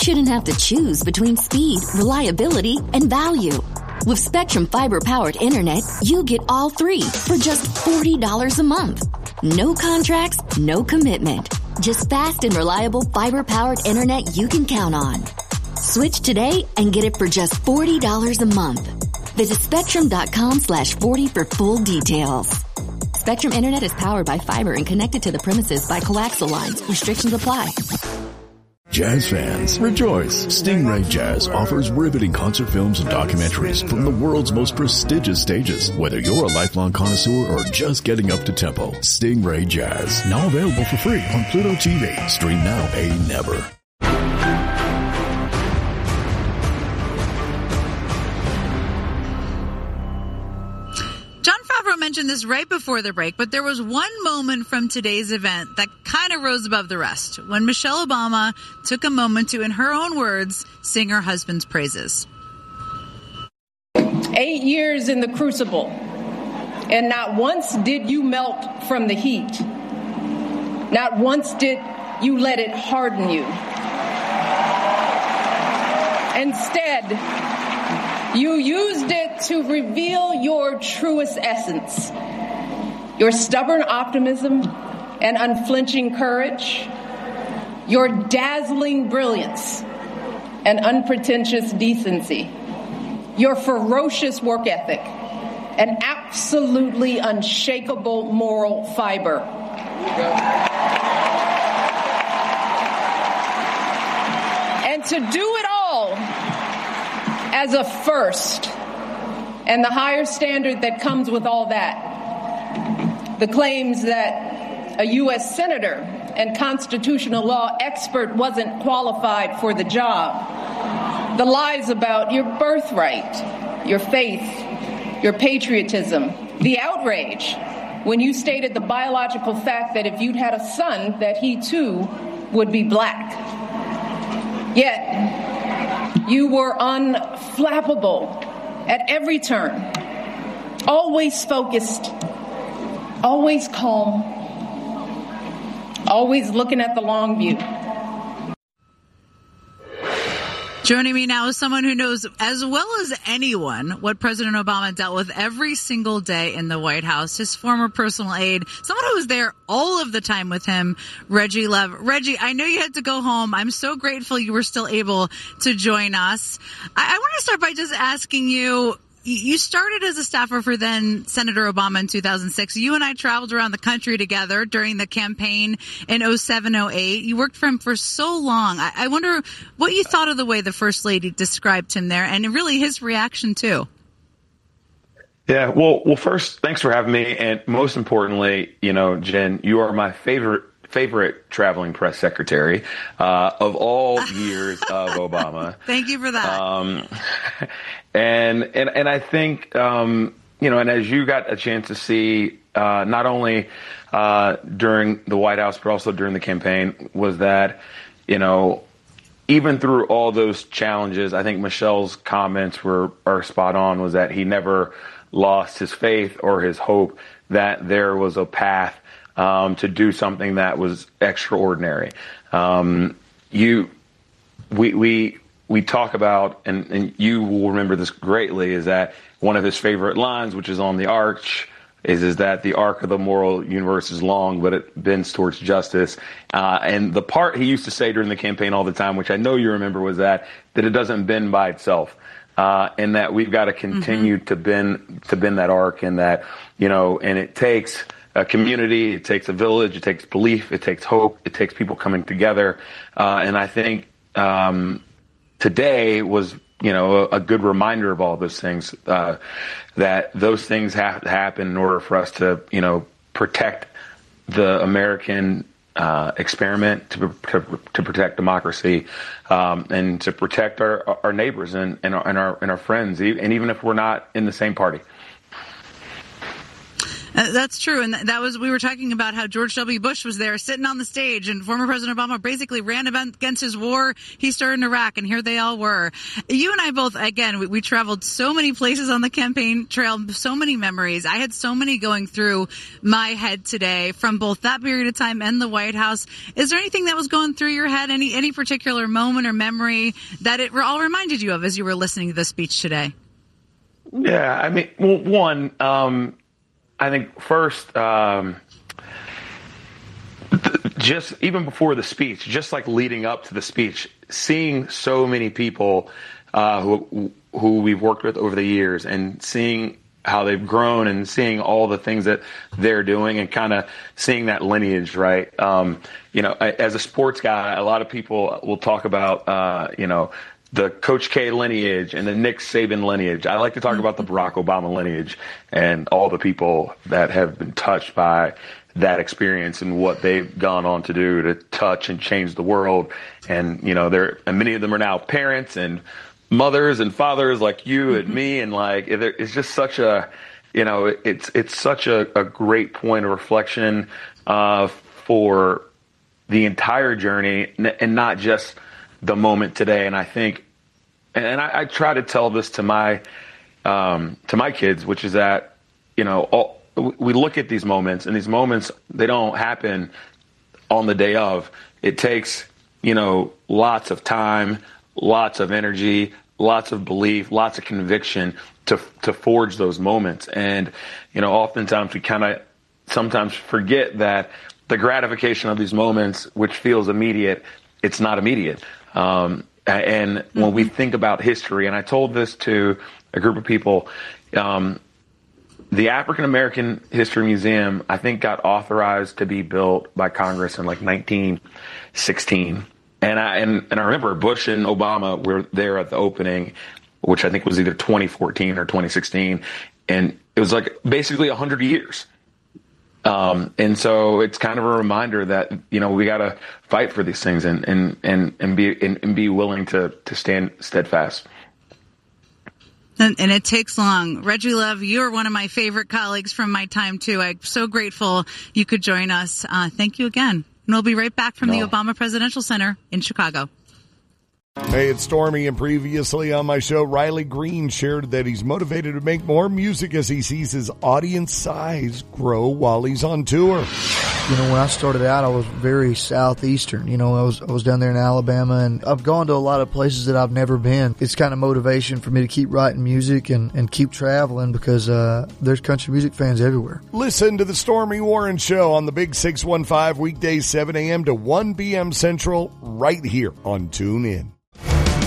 shouldn't have to choose between speed, reliability, and value. With Spectrum Fiber-powered internet, you get all three for just $40 a month. No contracts, no commitment. Just fast and reliable fiber-powered internet you can count on. Switch today and get it for just $40 a month. Visit Spectrum.com/40 for full details. Spectrum Internet is powered by fiber and connected to the premises by coaxial lines. Restrictions apply. Jazz fans, rejoice! Stingray Jazz offers riveting concert films and documentaries from the world's most prestigious stages. Whether you're a lifelong connoisseur or just getting up to tempo, Stingray Jazz, now available for free on Pluto TV. Stream now, pay never. Mentioned this right before the break, but there was one moment from today's event that kind of rose above the rest when Michelle Obama took a moment to, in her own words, sing her husband's praises. 8 years in the crucible, and not once did you melt from the heat. Not once did you let it harden you. Instead, you used it to reveal your truest essence, your stubborn optimism and unflinching courage, your dazzling brilliance and unpretentious decency, your ferocious work ethic, and absolutely unshakable moral fiber. And to do it all as a first, and the higher standard that comes with all that. The claims that a U.S. senator and constitutional law expert wasn't qualified for the job. The lies about your birthright, your faith, your patriotism. The outrage when you stated the biological fact that if you'd had a son, that he too would be black. Yet, you were unflappable at every turn, always focused, always calm, always looking at the long view. Joining me now is someone who knows as well as anyone what President Obama dealt with every single day in the White House, his former personal aide, someone who was there all of the time with him, Reggie Lev. Reggie, I know you had to go home. I'm so grateful you were still able to join us. I want to start by just asking you, you started as a staffer for then Senator Obama in 2006. You and I traveled around the country together during the campaign in 07-08. You worked for him for so long. I wonder what you thought of the way the First Lady described him there and really his reaction too. Yeah, well, first, thanks for having me. And most importantly, Jen, you are my favorite traveling press secretary of all years of Obama. Thank you for that. And I think, and as you got a chance to see, not only during the White House, but also during the campaign, was that, even through all those challenges, I think Michelle's comments are spot on, was that he never lost his faith or his hope that there was a path to do something that was extraordinary. We talk about, and you will remember this greatly, is that one of his favorite lines, which is on the arch, is that the arc of the moral universe is long, but it bends towards justice. And the part he used to say during the campaign all the time, which I know you remember, was that it doesn't bend by itself. And that we've got to continue to bend that arc, and that, and it takes a community, it takes a village, it takes belief, it takes hope, it takes people coming together. And I think today was, a good reminder of all those things, that those things have to happen in order for us to, protect the American experiment, to protect democracy, and to protect our neighbors and our friends, and even if we're not in the same party. That's true. And we were talking about how George W. Bush was there sitting on the stage, and former President Obama basically ran against his war he started in Iraq, and here they all were. You and I both, again, we traveled so many places on the campaign trail, so many memories. I had so many going through my head today from both that period of time and the White House. Is there anything that was going through your head, any particular moment or memory that it all reminded you of as you were listening to the speech today? Yeah, I mean, well, one, I think first, just even before the speech, just like leading up to the speech, seeing so many people who we've worked with over the years and seeing how they've grown and seeing all the things that they're doing and kind of seeing that lineage, right? As a sports guy, a lot of people will talk about, the Coach K lineage and the Nick Saban lineage. I like to talk about the Barack Obama lineage and all the people that have been touched by that experience and what they've gone on to do to touch and change the world. And, and many of them are now parents and mothers and fathers like you and me. And it's just such a, it's such a great point of reflection for the entire journey and not just the moment today. And I think, and I try to tell this to my kids, which is that, we look at these moments, and these moments, they don't happen on the day of. It takes, lots of time, lots of energy, lots of belief, lots of conviction to forge those moments. And, oftentimes we sometimes forget that the gratification of these moments, which feels immediate, it's not immediate. And when we think about history, and I told this to a group of people, the African American History Museum, I think, got authorized to be built by Congress in 1916. And I remember Bush and Obama were there at the opening, which I think was either 2014 or 2016. And it was basically 100 years. And so it's kind of a reminder that, we got to fight for these things and be willing to stand steadfast. And it takes long. Reggie Love, you're one of my favorite colleagues from my time, too. I'm so grateful you could join us. Thank you again. And we'll be right back from the Obama Presidential Center in Chicago. Hey, it's Stormy, and previously on my show, Riley Green shared that he's motivated to make more music as he sees his audience size grow while he's on tour. When I started out, I was very southeastern. I was down there in Alabama, and I've gone to a lot of places that I've never been. It's kind of motivation for me to keep writing music and keep traveling because there's country music fans everywhere. Listen to the Stormy Warren Show on the Big 615 weekdays 7 a.m. to 1 p.m. Central right here on TuneIn.